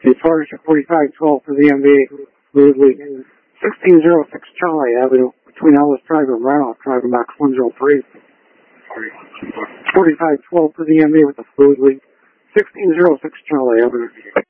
Departure 4512 for the MV, fluid leak. 1606 Charlie Avenue, between Ellis Drive and Randolph Drive, Max 103. 4512 for the MV with the fluid leak. 1606 Charlie Avenue.